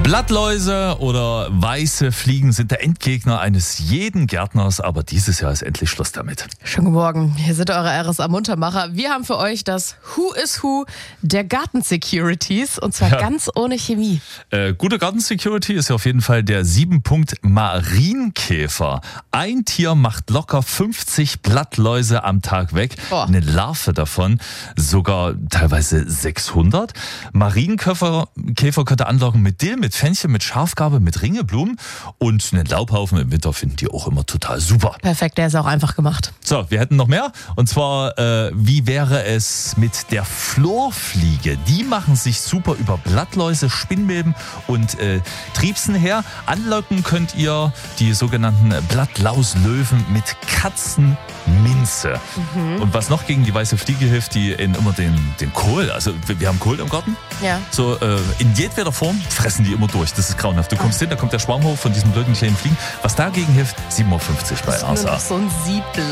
Blattläuse oder weiße Fliegen sind der Endgegner eines jeden Gärtners, aber dieses Jahr ist endlich Schluss damit. Schönen guten Morgen, hier sind eure RSA-Muntermacher. Wir haben für euch das Who is Who der Gartensecurities und zwar ganz ohne Chemie. Gute Gartensecurity ist ja auf jeden Fall der 7-Punkt-Marienkäfer. Ein Tier macht locker 50 Blattläuse am Tag weg. Eine Larve davon sogar teilweise 600. Marienkäfer könnt ihr anlocken mit Dill, mit Fenchel, mit Schafgarbe, mit Ringelblumen und einen Laubhaufen im Winter finden die auch immer total super. Perfekt, der ist auch einfach gemacht. So, wir hätten noch mehr und zwar, wie wäre es mit der Florfliege? Die machen sich super über Blattläuse, Spinnmilben und Triebsen her. Anlocken könnt ihr die sogenannten Blattlauslöwen mit Katzenminze. Und was noch gegen die weiße Fliege hilft, die in immer den Kohl, also wir haben Kohl im Garten, so in jedweder Form fressen die immer durch. Das ist grauenhaft. Du kommst hin, da kommt der Schwarm hoch von diesen blöden kleinen Fliegen. Was dagegen hilft, 7,50 € bei RSA. So ein Sieb